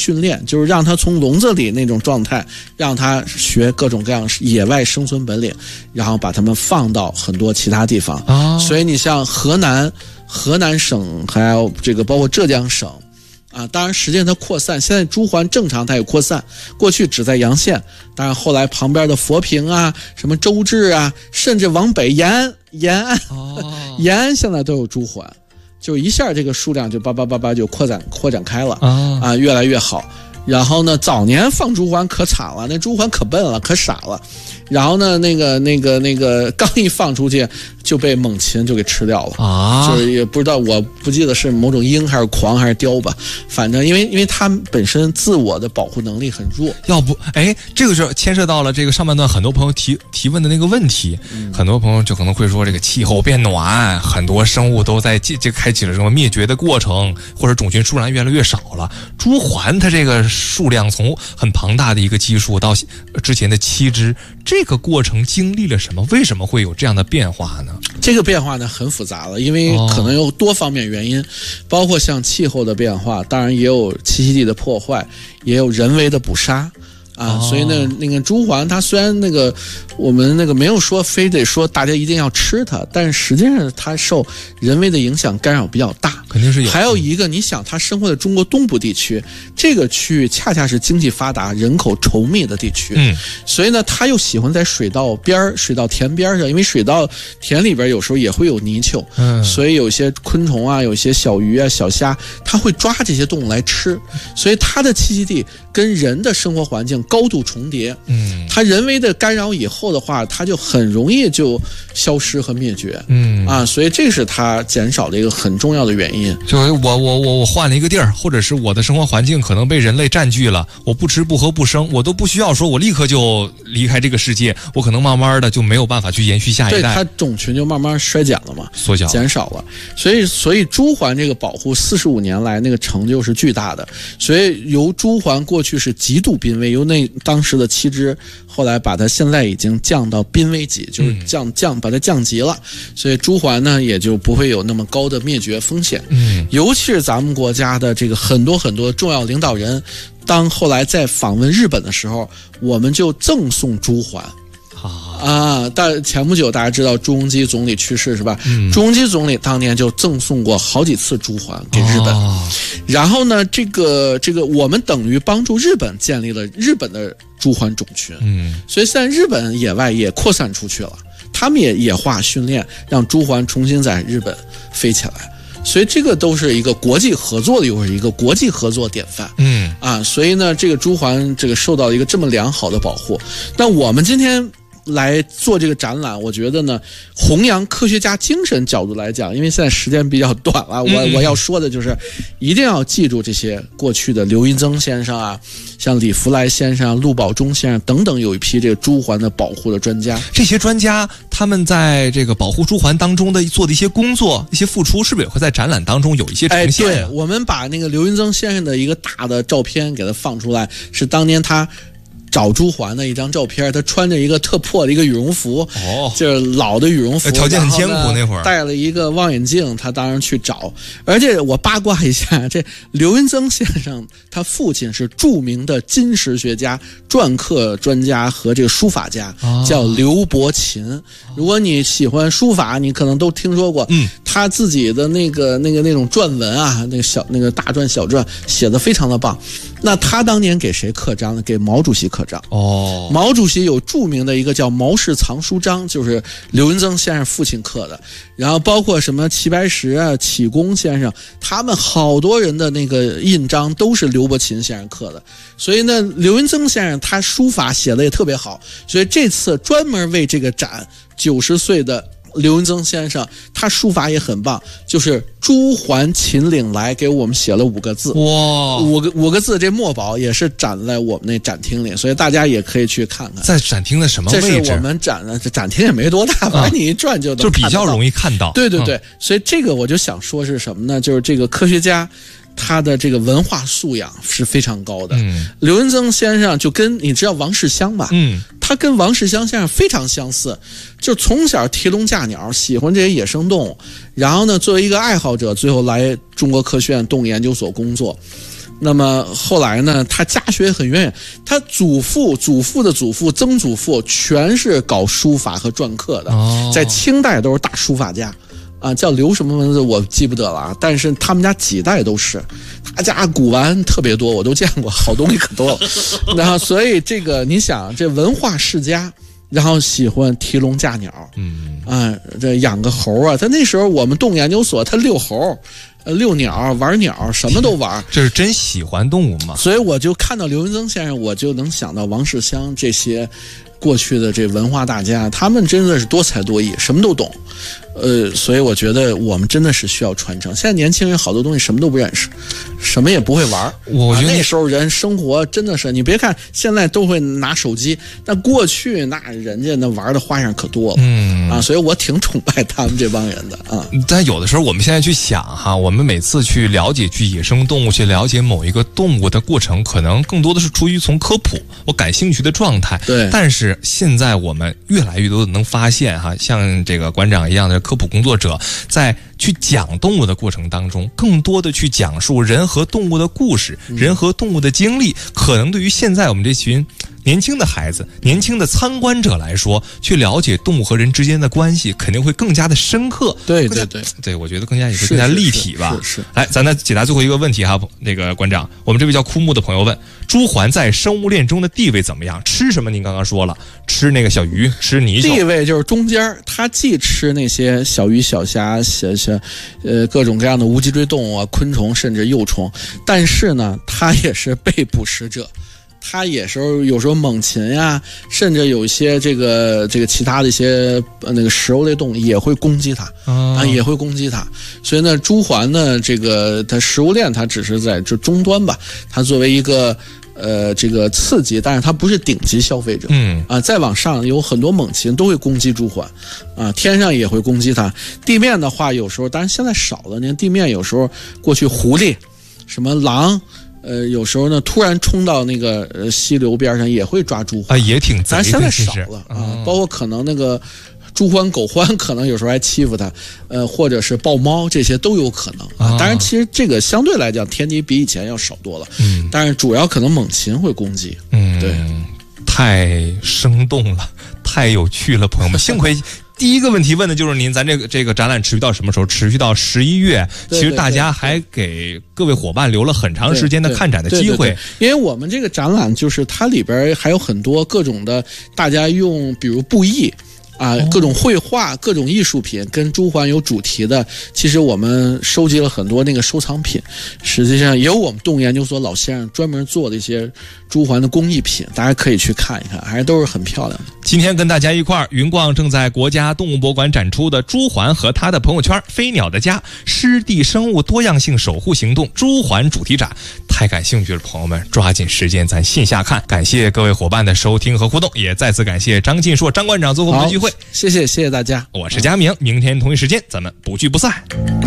训练，就是让他从笼子里那种状态，让他学各种各样野外生存本领，然后把他们放到很多其他地方。所以你像河南省，还有这个包括浙江省。当然实际上它扩散，现在朱鹮正常它也扩散，过去只在洋县，当然后来旁边的佛坪啊、什么周至啊，甚至往北延安延安现在都有朱鹮，就一下这个数量就叭就扩展开了越来越好。然后呢，早年放朱鹮可惨了，那朱鹮可笨了，可傻了。然后呢，那个刚一放出去就被猛禽就给吃掉了就是也不知道，我不记得是某种鹰还是狂还是雕吧，反正因为它本身自我的保护能力很弱。 要不，这个就牵涉到了这个上半段很多朋友提问的那个问题，很多朋友就可能会说，这个气候变暖，很多生物都在这开启了什么灭绝的过程，或者种群数量越来越少了。朱鹮它这个数量从很庞大的一个基数到之前的7只，这个过程经历了什么？为什么会有这样的变化呢？ 这个变化呢很复杂了，因为可能有多方面原因，包括像气候的变化，当然也有栖息地的破坏，也有人为的捕杀所以呢，那个朱鹮它虽然我们没有说非得说大家一定要吃它，但是实际上它受人为的影响干扰比较大， 肯定是有。 还有一个，你想它生活在中国东部地区，这个区域恰恰是经济发达、人口稠密的地区，所以呢，它又喜欢在水稻田边上，因为水稻田里边有时候也会有泥鳅，所以有些昆虫啊，有些小鱼啊、小虾，它会抓这些动物来吃，所以它的栖息地跟人的生活环境高度重叠，它人为的干扰以后的话，它就很容易就消失和灭绝，所以这是它减少的一个很重要的原因。 就是我换了一个地儿，或者是我的生活环境可能被人类占据了，我不吃不喝不生，我都不需要说我立刻就离开这个世界，我可能慢慢的就没有办法去延续下一代， 对，它种群就慢慢衰减了嘛， 缩小减少了。所以朱鹮这个保护45年来那个成就是巨大的，所以由朱鹮过去是极度濒危，由当时的7只，后来把它现在已经降到濒危级，就是把它降级了，所以朱鹮呢也就不会有那么高的灭绝风险。尤其是咱们国家的这个很多重要领导人，当后来在访问日本的时候，我们就赠送朱鹮。但前不久大家知道朱镕基总理去世是吧？朱镕基总理当年就赠送过好几次朱鹮给日本。然后呢，这个我们等于帮助日本建立了日本的朱鹮种群。所以现在日本野外也扩散出去了，他们也野化训练，让朱鹮重新在日本飞起来。所以这个都是一个国际合作的，又是一个国际合作典范。所以呢，这个朱鹮这个受到一个这么良好的保护。那我们今天来做这个展览，我觉得呢，弘扬科学家精神角度来讲，因为现在时间比较短了，我要说的就是一定要记住这些过去的刘云增先生啊，像李福来先生、陆宝忠先生等等，有一批这个朱鹮的保护的专家。 这些专家他们在这个保护朱鹮当中的做的一些工作、一些付出，是不是也会在展览当中有一些呈现？ 对，我们把那个刘云增先生的一个大的照片给他放出来，是当年他找朱鹮的一张照片，他穿着一个特破的一个羽绒服，就是老的羽绒服， 条件很艰苦那会儿， 戴了一个望远镜，他当然去找。而且我八卦一下，这刘云增先生他父亲是著名的金石学家、篆刻专家和这个书法家，叫刘伯禽。如果你喜欢书法，你可能都听说过，他自己的那种篆文啊，那个大篆小篆写得非常的棒。那他当年给谁刻章呢？给毛主席刻章。毛主席有著名的一个叫《毛氏藏书章》，就是刘云增先生父亲刻的。然后包括什么齐白石啊、启功先生，他们好多人的那个印章都是刘伯禽先生刻的。所以呢，刘云增先生他书法写的也特别好，所以这次专门为这个展90岁的刘云增先生，他书法也很棒，就是朱鹮秦岭来，给我们写了5个字。 哇 ，5个字，这墨宝也是展在我们那展厅里，所以大家也可以去看看。 在展厅的什么位置？ 这是我们展的，这展厅也没多大，反正你一转就能看到， 就比较容易看到。 对，所以这个我就想说是什么呢？就是这个科学家，他的这个文化素养是非常高的。刘云增先生就跟你知道王世襄吧？他跟王世襄先生非常相似，就从小提笼架鸟，喜欢这些野生动物，然后呢，作为一个爱好者，最后来中国科学院动物研究所工作。 那么后来呢，他家学很渊源，他祖父、祖父的祖父、曾祖父全是搞书法和篆刻的，在清代都是大书法家。叫刘什么名字我记不得了啊，但是他们家几代都是，他家古玩特别多，我都见过，好东西可多了。然后所以这个你想，这文化世家，然后喜欢提笼架鸟，这养个猴啊，他那时候我们动物研究所，他遛猴。遛鸟玩鸟什么都玩， 这是真喜欢动物嘛？ 所以我就看到刘文增先生，我就能想到王世襄这些过去的这文化大家，他们真的是多才多艺，什么都懂。所以我觉得我们真的是需要传承。现在年轻人好多东西什么都不认识，什么也不会玩。 我觉得那时候人生活真的是，你别看现在都会拿手机，但过去那人家那玩的花样可多了。所以我挺崇拜他们这帮人的啊。 但有的时候我们现在去想哈，我们每次去了解去野生动物，去了解某一个动物的过程，可能更多的是出于从科普我感兴趣的状态。 对。 但是现在我们越来越多的能发现哈，像这个馆长一样的科普工作者，在去讲动物的过程当中，更多的去讲述人和动物的故事，人和动物的经历，可能对于现在我们这群年轻的孩子、年轻的参观者来说，去了解动物和人之间的关系，肯定会更加的深刻。 对， 我觉得更加也会更加立体吧。 是。 来，咱再解答最后一个问题哈，那个馆长，我们这位叫枯木的朋友问：朱鹮在生物链中的地位怎么样？吃什么？您刚刚说了，吃那个小鱼，吃泥鳅。 地位就是中间，它既吃那些小鱼、小虾、各种各样的无脊椎动物啊、昆虫，甚至幼虫，但是呢，它也是被捕食者。它也是有时候猛禽呀，甚至有一些这个其他的一些那个食肉类动物也会攻击它也会攻击它。所以呢，朱鹮呢，这个它食物链它只是在这终端吧，它作为一个这个刺激，但是它不是顶级消费者。再往上有很多猛禽都会攻击朱鹮天上也会攻击它。地面的话，有时候当然现在少了，你看地面有时候过去狐狸、什么狼。有时候呢，突然冲到那个溪流边上，也会抓朱鹮也挺贼的， 但是现在少了包括可能那个猪獾、狗獾，可能有时候还欺负它，或者是豹猫，这些都有可能当然，其实这个相对来讲，天敌比以前要少多了。但是主要可能猛禽会攻击。对， 太生动了，太有趣了，朋友们，幸亏。第一个问题问的就是您，咱这个展览持续到什么时候？持续到11月。其实大家还给各位伙伴留了很长时间的看展的机会。 因为我们这个展览就是它里边还有很多各种的，大家用比如布艺各种绘画、各种艺术品跟朱鹮有主题的，其实我们收集了很多那个收藏品。实际上也有我们动物研究所老先生专门做的一些朱鹮的工艺品，大家可以去看一看，还是都是很漂亮的。 今天跟大家一块儿云逛正在国家动物博物馆展出的朱鹮和他的朋友圈飞鸟的家湿地生物多样性守护行动朱鹮主题展，太感兴趣的朋友们抓紧时间咱线下看。感谢各位伙伴的收听和互动，也再次感谢张晋硕张馆长做客我们的聚会。 谢谢大家， 我是佳明，明天同一时间咱们不聚不散。